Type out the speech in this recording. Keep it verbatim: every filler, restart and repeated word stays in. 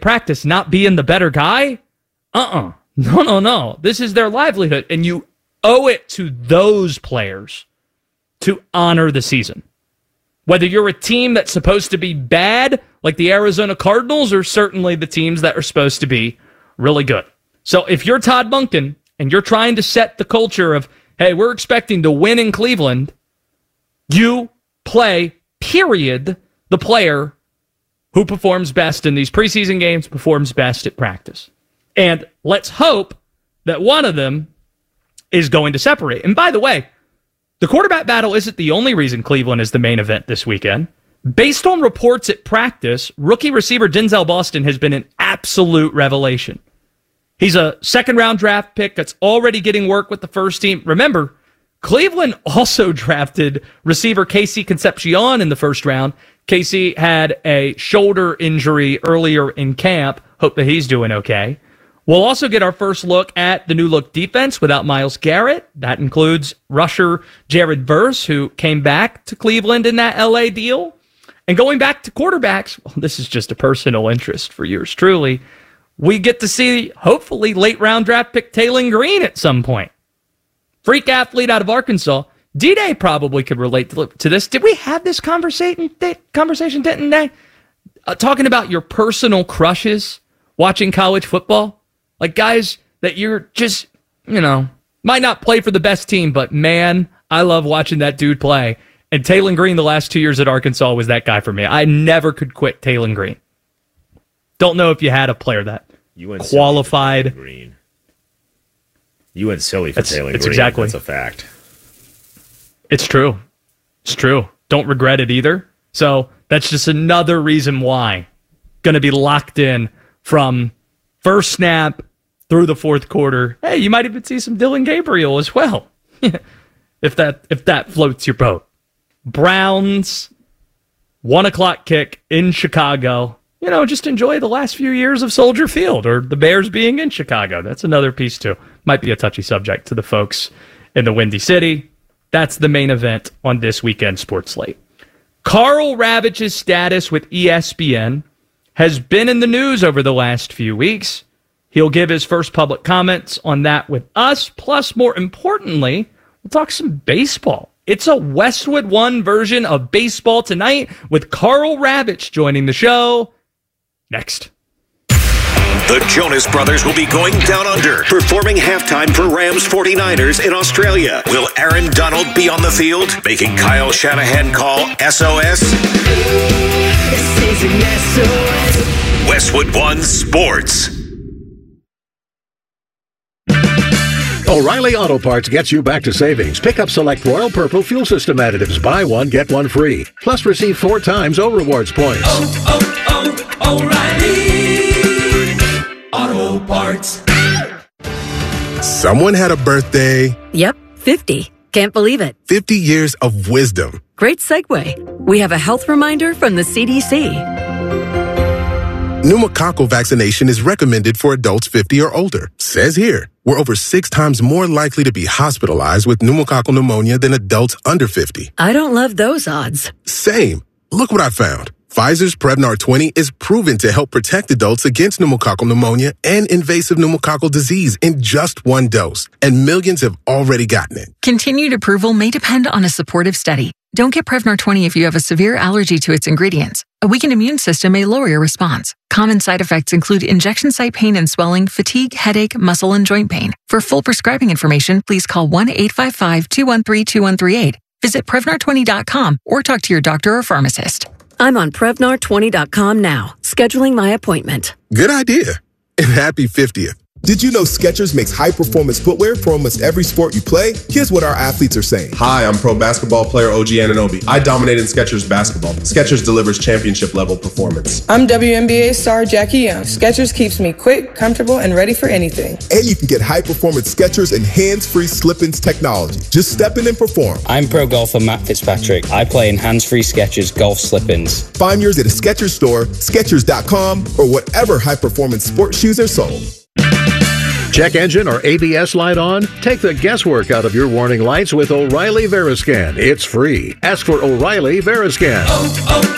practice not being the better guy? Uh-uh. No, no, no. This is their livelihood, and you owe it to those players to honor the season. Whether you're a team that's supposed to be bad, like the Arizona Cardinals, or certainly the teams that are supposed to be really good. So if you're Todd Monken and you're trying to set the culture of, hey, we're expecting to win in Cleveland, you play, period, the player who performs best in these preseason games, performs best at practice. And let's hope that one of them is going to separate. And by the way, the quarterback battle isn't the only reason Cleveland is the main event this weekend. Based on reports at practice, rookie receiver Denzel Boston has been an absolute revelation. He's a second-round draft pick that's already getting work with the first team. Remember, Cleveland also drafted receiver Casey Concepcion in the first round. Casey had a shoulder injury earlier in camp. Hope that he's doing okay. We'll also get our first look at the new-look defense without Myles Garrett. That includes rusher Jared Verse, who came back to Cleveland in that L A deal. And going back to quarterbacks, well, this is just a personal interest for yours truly. We get to see, hopefully, late-round draft pick Taylon Green at some point. Freak athlete out of Arkansas. D-Day probably could relate to this. Did we have this conversation, conversation didn't they? Uh, talking about your personal crushes watching college football? Like guys that you're just, you know, might not play for the best team, but man, I love watching that dude play. And Taylon Green the last two years at Arkansas was that guy for me. I never could quit Taylon Green. Don't know if you had a player that you went qualified. Green. You went silly for it's, Taylon it's Green. Exactly. That's a fact. It's true. It's true. Don't regret it either. So that's just another reason why. Going to be locked in from first snap through the fourth quarter. Hey, you might even see some Dylan Gabriel as well. if that if that floats your boat. Browns, one o'clock kick in Chicago. You know, just enjoy the last few years of Soldier Field or the Bears being in Chicago. That's another piece too. Might be a touchy subject to the folks in the Windy City. That's the main event on this weekend sports slate. Karl Ravage's status with E S P N has been in the news over the last few weeks. He'll give his first public comments on that with us. Plus, more importantly, we'll talk some baseball. It's a Westwood One version of baseball tonight with Karl Ravage joining the show next. The Jonas Brothers will be going down under, performing halftime for Rams forty-niners in Australia. Will Aaron Donald be on the field, making Kyle Shanahan call S O S? This is an S O S. Westwood One Sports. O'Reilly Auto Parts gets you back to savings. Pick up select Royal Purple fuel system additives. Buy one, get one free. Plus, receive four times O Rewards points. Oh, oh, oh, O'Reilly Auto Parts. Someone had a birthday. Yep, fifty. Can't believe it. fifty years of wisdom. Great segue. We have a health reminder from the C D C. Pneumococcal vaccination is recommended for adults fifty or older. Says here, we're over six times more likely to be hospitalized with pneumococcal pneumonia than adults under fifty. I don't love those odds. Same. Look what I found. Pfizer's Prevnar twenty is proven to help protect adults against pneumococcal pneumonia and invasive pneumococcal disease in just one dose. And millions have already gotten it. Continued approval may depend on a supportive study. Don't get Prevnar twenty if you have a severe allergy to its ingredients. A weakened immune system may lower your response. Common side effects include injection site pain and swelling, fatigue, headache, muscle, and joint pain. For full prescribing information, please call one eight five five, two one three, two one three eight. Visit Prevnar twenty dot com or talk to your doctor or pharmacist. I'm on Prevnar twenty dot com now, scheduling my appointment. Good idea. And happy fiftieth. Did you know Skechers makes high-performance footwear for almost every sport you play? Here's what our athletes are saying. Hi, I'm pro basketball player O G Anunoby. I dominate in Skechers basketball. Skechers delivers championship-level performance. I'm W N B A star Jackie Young. Skechers keeps me quick, comfortable, and ready for anything. And you can get high-performance Skechers and hands-free slip-ins technology. Just step in and perform. I'm pro golfer Matt Fitzpatrick. I play in hands-free Skechers golf slip-ins. Find yours at a Skechers store, Skechers dot com, or whatever high-performance sports shoes are sold. Check engine or A B S light on? Take the guesswork out of your warning lights with O'Reilly Veriscan. It's free. Ask for O'Reilly Veriscan. Oh, oh.